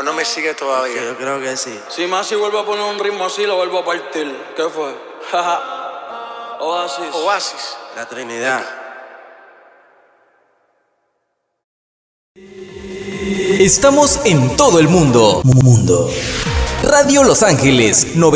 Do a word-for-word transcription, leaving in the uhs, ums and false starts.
¿O no me sigue todavía? Yo creo que sí. Si Masi vuelve a poner un ritmo así, lo vuelvo a partir. ¿Qué fue? Oasis. Oasis. La Trinidad. Estamos en todo el mundo. Mundo. Radio Los Ángeles,